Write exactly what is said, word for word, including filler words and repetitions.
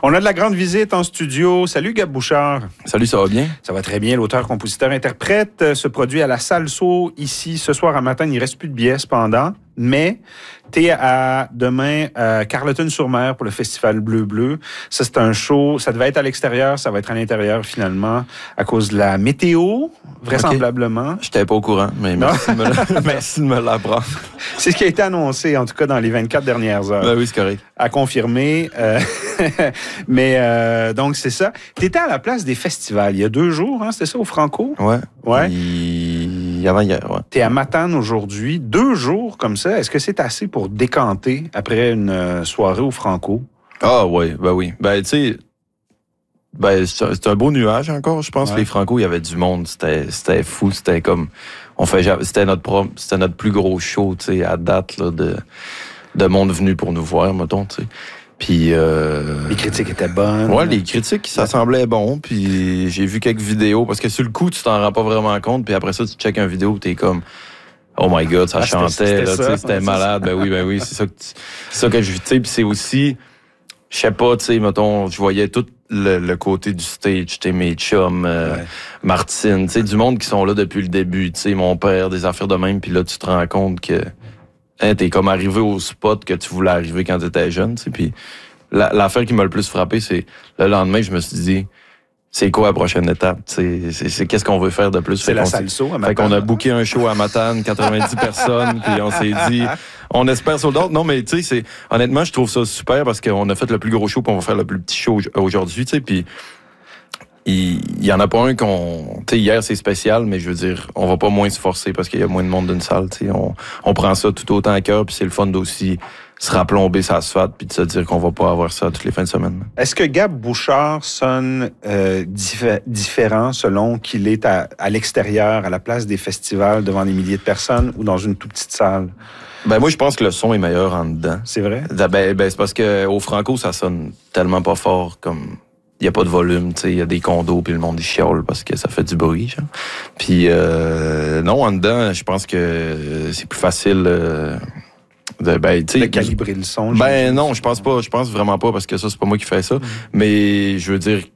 On a de la grande visite en studio. Salut Gab Bouchard. Salut, ça va bien? Ça va très bien. L'auteur, compositeur, interprète se produit à la Salso ici ce soir à matin. Il ne reste plus de billets cependant, mais t'es à demain à Carleton-sur-Mer pour le Festival Bleu-Bleu. Ça, c'est un show. Ça devait être à l'extérieur. Ça va être à l'intérieur finalement à cause de la météo, vraisemblablement. Okay. Je n'étais pas au courant, mais merci de, me merci de me l'apprendre. C'est ce qui a été annoncé, en tout cas dans les vingt-quatre dernières heures. Ben oui, c'est correct. À confirmer. Euh, mais euh, donc, c'est ça. Tu étais à la place des festivals il y a deux jours, hein, c'était ça, au Franco? Ouais. Ouais. Il... Avant-hier, ouais. Tu es à Matane aujourd'hui. Deux jours comme ça, est-ce que c'est assez pour décanter après une soirée au Franco? Ah oui, ben oui. Ben tu sais, ben, c'est, un, c'est un beau nuage encore, je pense. Ouais. Les Franco, il y avait du monde. C'était, c'était fou. C'était comme... On fait, c'était, notre pro, c'était notre plus gros show, tu sais, à date, là, de, de monde venu pour nous voir, mettons, tu sais. Puis... Euh... Les critiques étaient bonnes. Ouais, les critiques, ça ouais. semblait bon. Puis j'ai vu quelques vidéos, parce que sur le coup, tu t'en rends pas vraiment compte. Puis après ça, tu checkes une vidéo où t'es comme... Oh my God, ça ah, chantait, c'était, là, ça, c'était malade. Ben oui, ben oui, c'est ça que, tu, c'est ça que je vis. Tu sais, puis c'est aussi... Je sais pas, tu sais, mettons, je voyais tout le, le côté du stage, tu sais, mes chums, euh, ouais. Martine, tu sais, du monde qui sont là depuis le début, tu sais, mon père, des affaires de même, puis là, tu te rends compte que hein, t'es comme arrivé au spot que tu voulais arriver quand t'étais jeune, tu sais, puis la, l'affaire qui m'a le plus frappé, c'est le lendemain, je me suis dit, c'est quoi la prochaine étape, tu sais, c'est, c'est qu'est-ce qu'on veut faire de plus? C'est la Salso à Matane. Fait qu'on a booké un show à Matane, quatre-vingt-dix personnes, puis on s'est dit... On espère sold out. Non, mais tu sais, c'est honnêtement, je trouve ça super parce qu'on a fait le plus gros show, puis on va faire le plus petit show aujourd'hui, tu sais, puis il y, y en a pas un qu'on... Tu sais, hier, c'est spécial, mais je veux dire, on va pas moins se forcer parce qu'il y a moins de monde d'une salle, tu sais. On, on prend ça tout autant à cœur, puis c'est le fun d'aussi se raplomber sa asphalte, puis de se dire qu'on va pas avoir ça toutes les fins de semaine. Est-ce que Gab Bouchard sonne euh, dif- différent selon qu'il est à, à l'extérieur, à la place des festivals, devant des milliers de personnes, ou dans une toute petite salle? Ben moi, je pense que le son est meilleur en dedans. C'est vrai? Ben, ben c'est parce que au Franco, ça sonne tellement pas fort, comme il y a pas de volume, tu sais, il y a des condos puis le monde y chiale parce que ça fait du bruit, genre. Puis euh, non, en dedans, je pense que c'est plus facile euh, de ben tu sais de calibrer le son. Ben non, je pense pas, je pense vraiment pas parce que ça c'est pas moi qui fais ça, mm. mais je veux dire